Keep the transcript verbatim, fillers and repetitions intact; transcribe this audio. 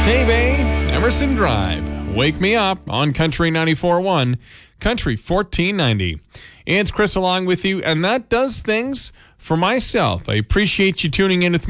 Tave, Emerson Drive. Wake Me Up on Country ninety-four point one, Country fourteen ninety. It's Chris along with you, and that does things for myself. I appreciate you tuning in with me.